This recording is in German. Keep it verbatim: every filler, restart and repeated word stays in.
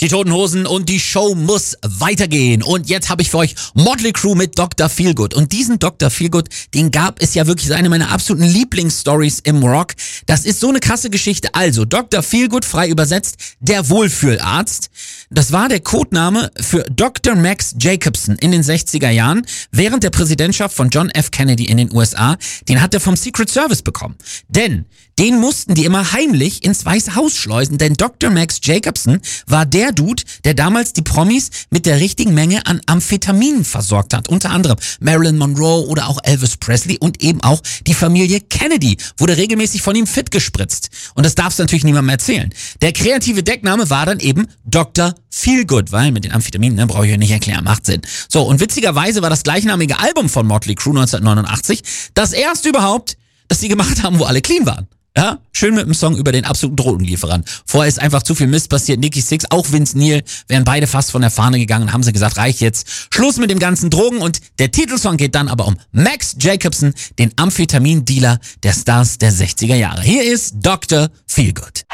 Die Toten Hosen und die Show muss weitergehen. Und jetzt habe ich für euch Motley Crue mit Doktor Feelgood. Und diesen Doktor Feelgood, den gab es ja wirklich, eine meiner absoluten Lieblingsstories im Rock. Das ist so eine krasse Geschichte. Also, Doktor Feelgood, frei übersetzt, der Wohlfühlarzt. Das war der Codename für Doktor Max Jacobson in den sechziger Jahren während der Präsidentschaft von John F. Kennedy in den U S A. Den hat er vom Secret Service bekommen. Denn den mussten die immer heimlich ins Weiße Haus schleusen, denn Doktor Max Jacobson war der Dude, der damals die Promis mit der richtigen Menge an Amphetaminen versorgt hat. Unter anderem Marilyn Monroe oder auch Elvis Presley und eben auch die Familie Kennedy wurde regelmäßig von ihm fit gespritzt. Und das darfst du natürlich niemandem erzählen. Der kreative Deckname war dann eben Doktor Feelgood, weil mit den Amphetaminen, ne, brauche ich euch nicht erklären, macht Sinn. So, und witzigerweise war das gleichnamige Album von Motley Crue neunzehnhundertneunundachtzig das erste überhaupt, das sie gemacht haben, wo alle clean waren. Ja, schön mit dem Song über den absoluten Drogenlieferant. Vorher ist einfach zu viel Mist passiert. Nikki Sixx, auch Vince Neil, wären beide fast von der Fahne gegangen, haben sie gesagt, reicht jetzt. Schluss mit dem ganzen Drogen. Und der Titelsong geht dann aber um Max Jacobson, den Amphetamin-Dealer der Stars der sechziger Jahre. Hier ist Doktor Feelgood.